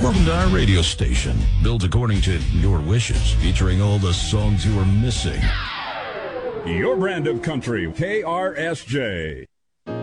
Welcome to our radio station, built according to your wishes, featuring all the songs you were missing. Your brand of country, KRSJ.